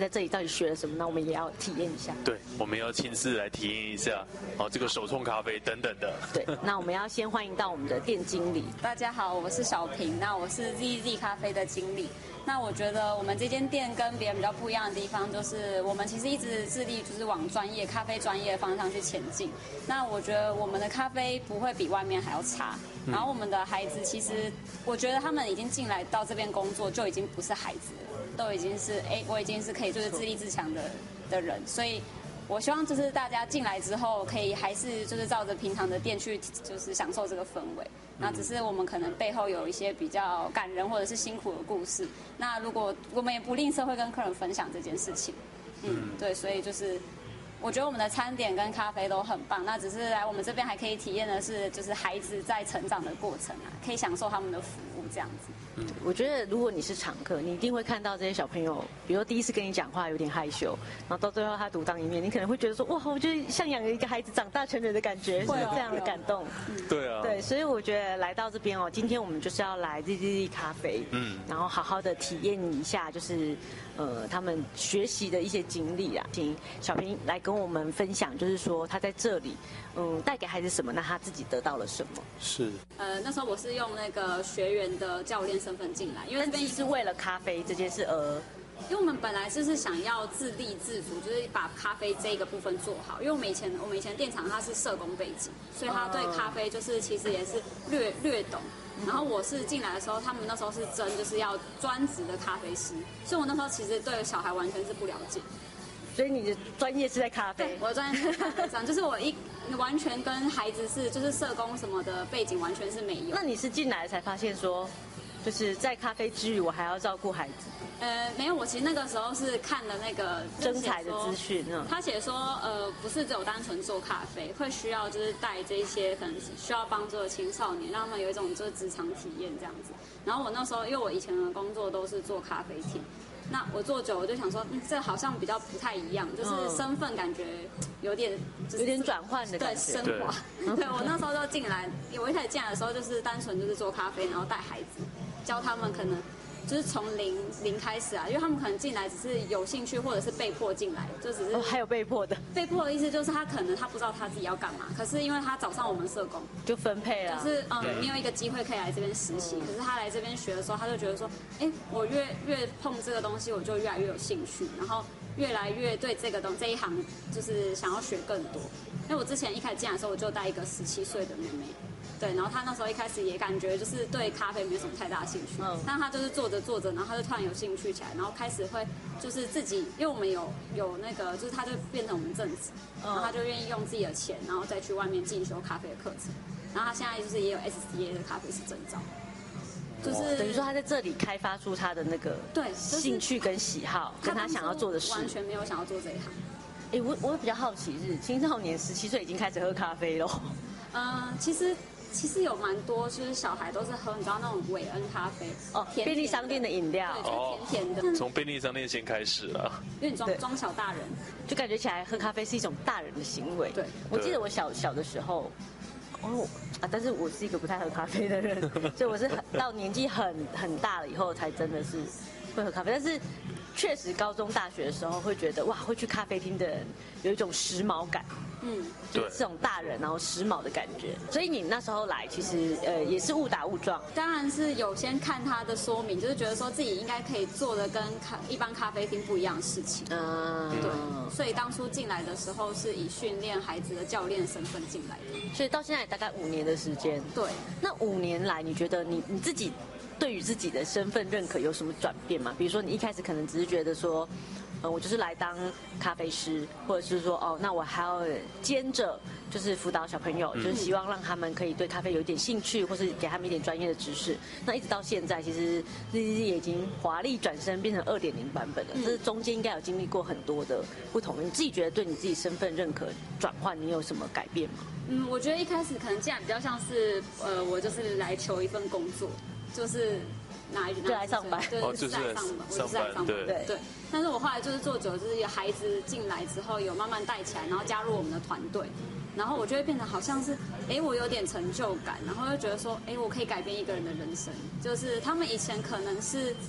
在这里到底学了什么，那我们也要体验一下。 对，我们要亲自来体验一下这个手冲咖啡等等的。 对，那我们要先欢迎到我们的店经理。 大家好，我是小平，那我是 ZZ 咖啡的经理。那我觉得我们这间店跟别人比较不一样的地方，就是我们其实一直致力就是往咖啡专业的方向去前进。那我觉得我们的咖啡不会比外面还要差。然后我们的孩子其实，我觉得他们已经进来到这边工作，就已经不是孩子了，都已经是我已经是可以就是自立自强的人，所以。我希望就是大家进来之后，可以还是就是照着平常的店去，就是享受这个氛围。那只是我们可能背后有一些比较感人或者是辛苦的故事。那如果我们也不吝啬会跟客人分享这件事情。对，所以就是我觉得我们的餐点跟咖啡都很棒。那只是来我们这边还可以体验的是，就是孩子在成长的过程啊，可以享受他们的服务这样子。 我觉得如果你是常客，你一定会看到这些小朋友，比如说第一次跟你讲话有点害羞，然后到最后他独当一面，你可能会觉得说，哇，我觉得像养了一个孩子长大成人的感觉，是这样的感动。 对啊， 对，所以我觉得来到这边今天我们就是要来 ZZ 咖啡，然后好好的体验一下，就是他们学习的一些经历啊。请小平来跟我们分享，就是说他在这里，带给孩子什么，那他自己得到了什么？ 是。 那时候我是用那个学员的教练身份进来，因为这边是为了咖啡这件事因为我们本来就是想要自立自主，就是把咖啡这个部分做好。因为我们以前店长他是社工背景，所以他对咖啡就是其实也是略懂。然后我是进来的时候，他们那时候是就是要专职的咖啡师，所以我那时候其实对小孩完全是不了解。 所以你的专业是在咖啡？ 对，我的专业是在咖啡上，就是我完全跟孩子就是社工什么的背景完全是没有。 那你是进来才发现说，就是在咖啡之余，我还要照顾孩子？ 没有，我其实那个时候是看了那个征才的资讯， 他写说，不是只有单纯做咖啡，会需要就是带这些可能需要帮助的青少年，让他们有一种就是职场体验这样子。然后我那时候，因为我以前的工作都是做咖啡厅，那我做久我就想说，这好像比较不太一样，就是身份感觉有点转换的感觉， 对，升华。对，我那时候就进来，我一开始进来的时候就是单纯就是做咖啡，然后带孩子，教他们可能。就是从零开始啊，因为他们可能进来只是有兴趣，或者是被迫进来，就只是还有被迫的。 被迫的意思就是他可能他不知道他自己要干嘛，可是因为他早上我们社工就分配了， 就是你有一个机会可以来这边实习，可是他来这边学的时候，他就觉得说，我越碰这个东西，我就越来越有兴趣，然后越来越对这一行就是想要学更多。因为我之前一开始进来的时候，我就带一个17岁的妹妹。对，然后他那时候一开始也感觉就是对咖啡没什么太大兴趣，但他就是做着，然后他就突然有兴趣起来，然后开始会就是自己，因为我们有那个，就是他就变成我们正职，然后他就愿意用自己的钱，然后再去外面进修咖啡的课程，然后他现在就是也有 SCA 的咖啡师证照，就是等于说他在这里开发出他的那个兴趣跟喜好，跟他想要做的事， 完全没有想要做这一行。 我比较好奇是青少年17岁已经开始喝咖啡咯。 其实有蛮多，就是小孩都是喝，你知道那种韦恩咖啡便利商店的饮料， 对，就是甜甜的。 从便利商店先开始了， 因为你装小大人， 就感觉起来喝咖啡是一种大人的行为。 对， 我记得我小的时候，但是我是一个不太喝咖啡的人，所以我是到年纪很大了以后才真的是会喝咖啡，但是。确实，高中、大学的时候会觉得哇，会去咖啡厅的人有一种时髦感，就是这种大人然后时髦的感觉。所以你那时候来，其实也是误打误撞。 当然是有先看他的说明，就是觉得说自己应该可以做的跟一般咖啡厅不一样的事情。对，所以当初进来的时候是以训练孩子的教练身份进来的。 所以到现在大概5年的时间。 对， 那5年来，你觉得你自己？对于自己的身份认可有什么转变吗？比如说你一开始可能只是觉得说，我就是来当咖啡师，或者是说那我还要兼着就是辅导小朋友，就是希望让他们可以对咖啡有一点兴趣，或是给他们一点专业的知识。那一直到现在，其实 ZZ 也已经华丽转身变成2.0版本了。这是中间应该有经历过很多的不同。你自己觉得对你自己身份认可转换，你有什么改变吗？ 我觉得一开始可能进来比较像是我就是来求一份工作。就是就来上班， 对，就是在上班，我就是在上班，对。但是我后来就是做久，就是有孩子进来之后，有慢慢带起来，然后加入我们的团队，然后我就会变得好像是，我有点成就感，然后又觉得说，我可以改变一个人的人生。就是他们以前可能是，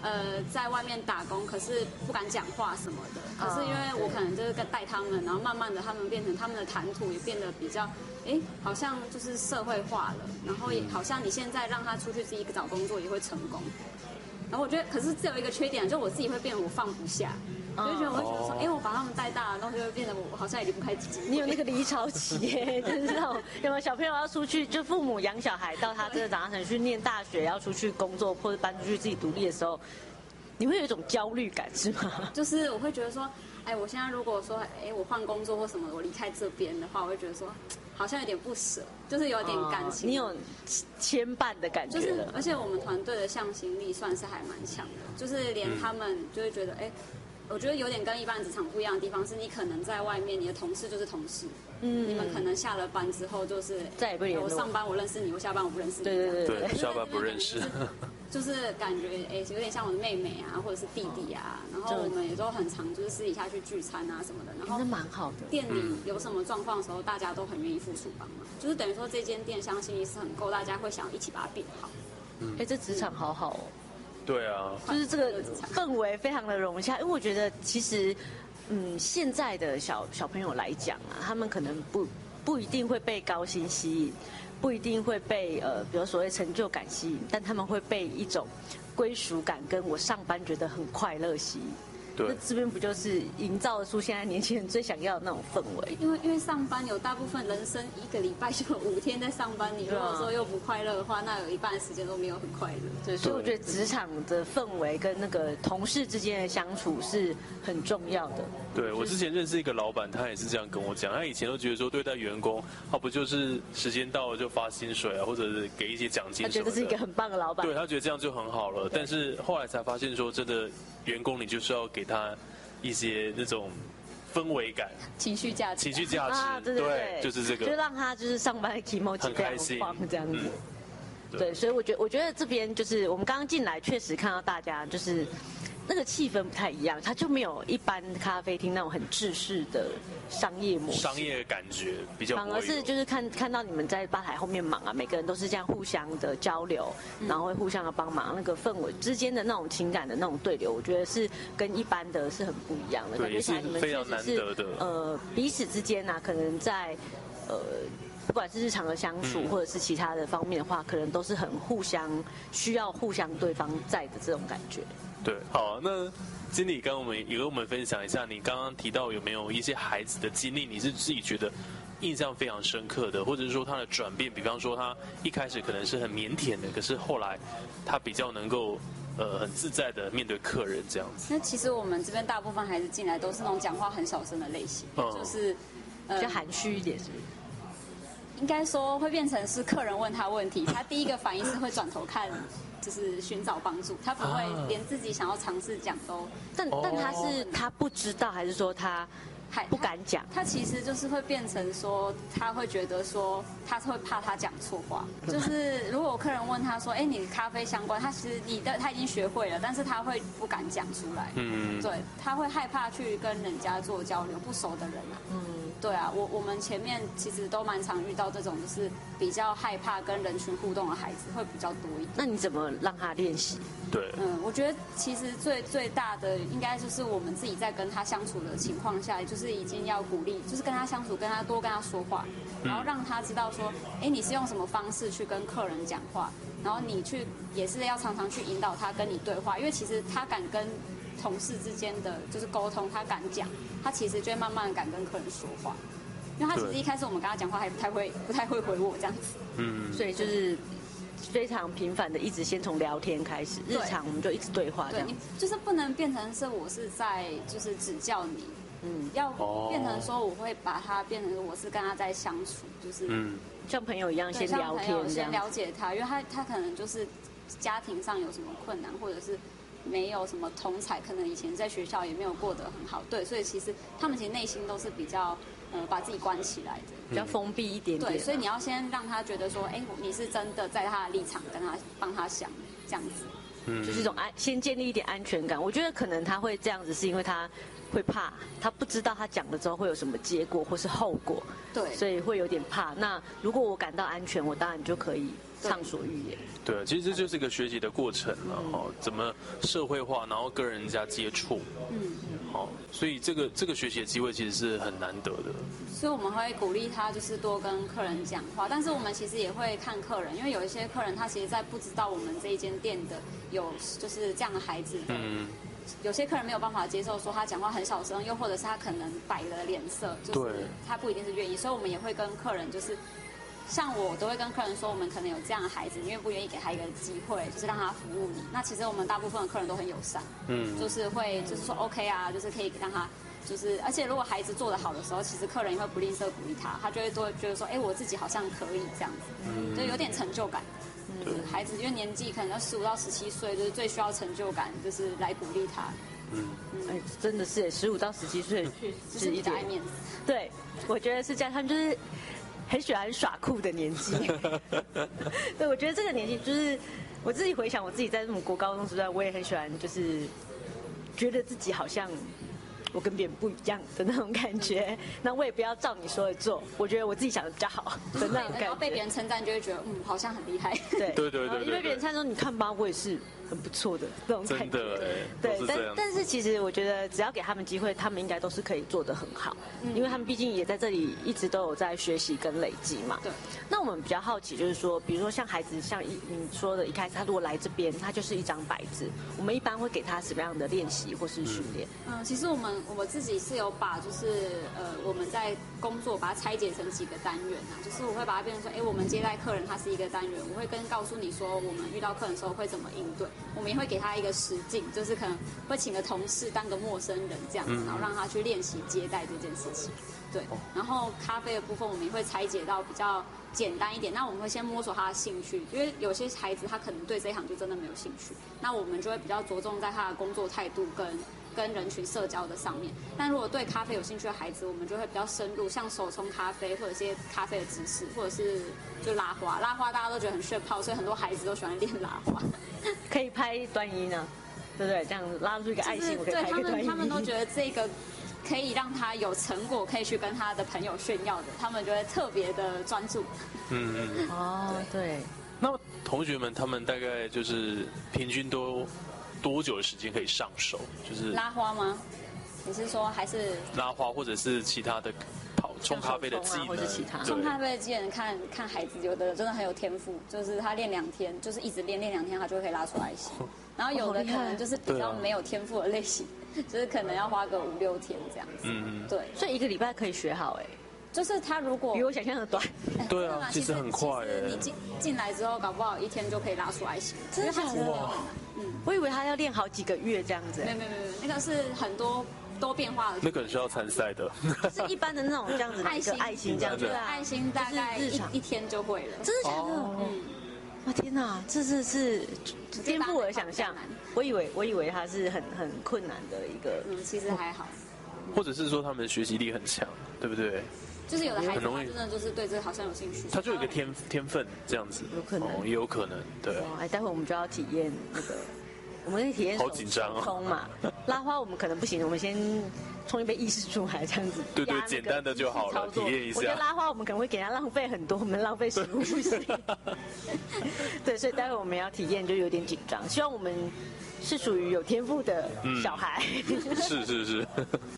在外面打工，可是不敢讲话什么的。可是因为我可能就是带他们，然后慢慢的他们变成他们的谈吐也变得比较，好像就是社会化了，然后也好像你现在让他出去自己找工作也会成功。然后我觉得，可是只有一个缺点，就我自己会变得我放不下。我会觉得说，我把他们带大了，然后就会变得我好像也离不开自己。 你有那个离巢期耶，就是那种有没有小朋友要出去，就父母养小孩到他真的长大成去念大学，要出去工作或者搬出去自己独立的时候，你会有一种焦虑感是吗？ 就是我会觉得说，我现在如果说，我换工作或什么，我离开这边的话，我会觉得说，好像有点不舍，就是有点感情。 你有牵绊的感觉， 就是而且我们团队的向心力算是还蛮强的，就是连他们就会觉得，我觉得有点跟一般职场不一样的地方是，你可能在外面，你的同事就是同事，你们可能下了班之后就是再也不联络。 我上班我认识你，我下班我不认识你。 对，下班不认识。 就是感觉有点像我的妹妹啊，或者是弟弟啊，然后我们也都很常就是私底下去聚餐啊什么的，然后那蛮好的。 店里有什么状况的时候，大家都很愿意付出帮忙，就是等于说这间店向心力是很够，大家会想一起把它变好。 这职场好好哦。 对啊， 就是这个氛围非常的融洽，因为我觉得其实，现在的小朋友来讲啊，他们可能不一定会被高薪吸引，不一定会被比如所谓成就感吸引，但他们会被一种归属感跟我上班觉得很快乐吸引。 对， 那这边不就是营造出现在年轻人最想要的那种氛围？ 因为上班有大部分人生一个礼拜就有5天在上班，你如果说又不快乐的话，那有一半的时间都没有很快乐。 对，所以我觉得职场的氛围跟那个同事之间的相处是很重要的。 对，我之前认识一个老板，他也是这样跟我讲，他以前都觉得说对待员工，他不就是时间到了就发薪水啊，或者是给一些奖金什么的， 他觉得是一个很棒的老板。 对，他觉得这样就很好了。但是后来才发现说，真的员工你就是要给他一些那种氛围感、 情绪价值、 对， 就是这个， 就让他就是上班的 emoji 很开心这样子。对，所以我觉得这边就是我们刚刚进来，确实看到大家就是那个气氛不太一样，它就没有一般咖啡厅那种很制式的商业模式， 商业感觉比较不会有， 反而是就是看到你们在吧台后面忙啊，每个人都是这样互相的交流，然后会互相的帮忙，那个氛围之间的那种情感的那种对流，我觉得是跟一般的是很不一样的。 对，也是非常难得的。 彼此之间啊，可能在不管是日常的相处，或者是其他的方面的话，可能都是很需要互相对方在的这种感觉。 对，好，那经理也跟我们分享一下，你刚刚提到有没有一些孩子的经历，你是自己觉得印象非常深刻的，或者是说他的转变，比方说他一开始可能是很腼腆的，可是后来他比较能够很自在的面对客人这样子。 那其实我们这边大部分孩子进来都是那种讲话很小声的类型，就是比较含蓄一点，是不是？ 应该说会变成是客人问他问题，他第一个反应是会转头看，就是寻找帮助，他不会连自己想要尝试讲都。 但他是他不知道，还是说他不敢讲？ 他其实就是会变成说，他会觉得说，他会怕他讲错话。就是如果客人问他说，你咖啡相关，他其实他已经学会了，但是他会不敢讲出来。对，他会害怕去跟人家做交流，不熟的人啊。对啊，我们前面其实都蛮常遇到这种，就是比较害怕跟人群互动的孩子会比较多一点。 那你怎么让他练习？ 对， 我觉得其实最大的应该就是我们自己在跟他相处的情况下，就是已经要鼓励，就是跟他相处，多跟他说话，然后让他知道说，你是用什么方式去跟客人讲话，然后你也是要常常去引导他跟你对话，因为其实他敢跟同事之间的就是沟通，他敢讲，他其实就会慢慢敢跟客人说话，因为他其实一开始我们跟他讲话还不太会回我这样子。 所以就是非常频繁的一直先从聊天开始，日常我们就一直对话这样。 对，你就是不能变成是我是在就是指教你，要变成说我会把他变成我是跟他在相处，就是像朋友一样先聊天， 先了解他，因为他可能就是家庭上有什么困难，或者是没有什么同侪，可能以前在学校也没有过得很好，对，所以其实他们其实内心都是比较把自己关起来的， 比较封闭一点点。 对，所以你要先让他觉得说，你是真的在他的立场跟他帮他想这样子。 就是一种先建立一点安全感。我觉得可能他会这样子，是因为他会怕，他不知道他讲了之后会有什么结果或是后果， 对， 所以会有点怕。那如果我感到安全，我当然就可以畅所欲言。 对，其实这就是一个学习的过程了怎么社会化，然后跟人家接触，所以这个学习的机会其实是很难得的。 所以我们会鼓励他就是多跟客人讲话，但是我们其实也会看客人，因为有一些客人他其实在不知道我们这一间店的有就是这样的孩子的。有些客人没有办法接受说他讲话很小声，又或者是他可能摆了脸色，就是他不一定是愿意，所以我们也会跟客人就是像我都会跟客人说，我们可能有这样的孩子，你愿不愿意给他一个机会，就是让他服务你？那其实我们大部分的客人都很友善，就是会就是说 OK 啊，就是可以让他就是，而且如果孩子做得好的时候，其实客人也会不吝啬鼓励他，他就会多觉得说，哎，我自己好像可以这样子，就有点成就感。孩子因为年纪可能要15到17岁，就是最需要成就感，就是来鼓励他。 哎，真的是15到17岁， 就是比较爱面子。 对，我觉得是这样，他们就是很喜欢耍酷的年纪。对，我觉得这个年纪就是我自己回想，我自己在国高中时代，我也很喜欢，就是觉得自己好像我跟别人不一样的那种感觉。那我也不要照你说的做，我觉得我自己想的比较好的那种感觉。 然后被别人称赞，就会觉得好像很厉害。 对， 因为别人称赞说你看吧，我也是很不错的那种感觉。 真的， 对，但是其实我觉得只要给他们机会，他们应该都是可以做得很好，因为他们毕竟也在这里一直都有在学习跟累积嘛。 对。 那我们比较好奇就是说，比如说像孩子，像你说的，一开始他如果来这边，他就是一张白纸，我们一般会给他什么样的练习或是训练？ 其实我自己是有把就是我们在工作把它拆解成几个单元啊，就是我会把它变成说，我们接待客人它是一个单元，我会告诉你说我们遇到客人的时候会怎么应对，我们也会给他一个实境，就是可能会请个同事当个陌生人这样子，然后让他去练习接待这件事情。对，然后咖啡的部分我们也会拆解到比较简单一点，那我们会先摸索他的兴趣，因为有些孩子他可能对这一行就真的没有兴趣，那我们就会比较着重在他的工作态度跟人群社交的上面。但如果对咖啡有兴趣的孩子，我们就会比较深入，像手冲咖啡或者一些咖啡的知识，或者是就拉花大家都觉得很炫泡，所以很多孩子都喜欢练拉花。 可以拍端倪呢，对不对？这样拉出一个爱心，我可以拍一个端倪。 他们都觉得这个可以让他有成果，可以去跟他的朋友炫耀的，他们就会特别的专注。 对。 那么同学们他们大概就是平均都多久的时间可以上手？就是拉花吗？你是说还是拉花，或者是其他的冲咖啡的技能？ 冲咖啡的技能看孩子，有的真的很有天赋，就是他练2天，就是一直练2天，他就可以拉出爱心。然后有的可能就是比较没有天赋的类型，就是可能要花个5、6天这样子。对， 所以1个礼拜可以学好就是他如果比我想象的短。 对啊，其实很快你进来之后，搞不好1天就可以拉出爱心， 真的假的？我以为他要练好几个月这样子。 没有，那个是很多变化的。 那可能是要参赛的。 是一般的那种这样子的爱心这样子。 爱心大概一天就会了。 真的假的？哇天哪，这是颠覆我的想象。我以为它是很困难的一个。 其实还好。 或者是说他们的学习力很强，对不对？ 就是有的孩子他真的就是对这好像有兴趣， 他就有一个天分这样子， 有可能， 也有可能，对。 待会我们就要体验那个，我们可以体验好紧张哦， 冲嘛，拉花我们可能不行，我们先冲一杯意式出来这样子， 对，简单的就好了，体验一下。 我觉得拉花我们可能会给他浪费很多，我们浪费食物不行。对，所以待会我们要体验就有点紧张，希望我们是属于有天赋的小孩。 是。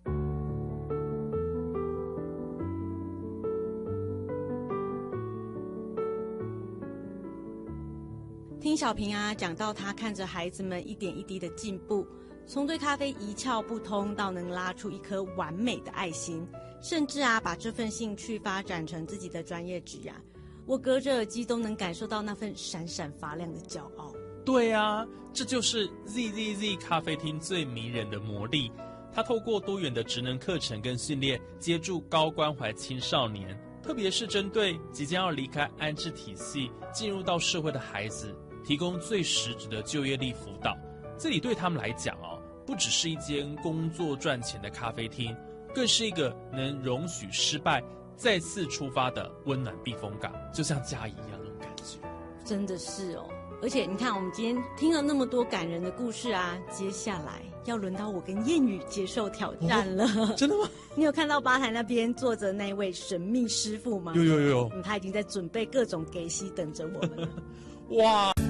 听小平讲到他看着孩子们一点一滴的进步，从对咖啡一窍不通到能拉出一颗完美的爱心，甚至把这份兴趣发展成自己的专业职业，我隔着耳机都能感受到那份闪闪发亮的骄傲。 对啊，这就是 ZZZ 咖啡厅最迷人的魔力。它透过多元的职能课程跟训练，接住高关怀青少年，特别是针对即将要离开安置体系进入到社会的孩子，提供最实质的就业力辅导。这里对他们来讲不只是一间工作赚钱的咖啡厅，更是一个能容许失败再次出发的温暖避风港，就像家一样那种感觉。 真的是而且你看，我们今天听了那么多感人的故事啊，接下来要轮到我跟燕语接受挑战了。 真的吗？ 你有看到吧台那边坐着那位神秘师傅吗？ 有。 他已经在准备各种给息等着我们了。 哇！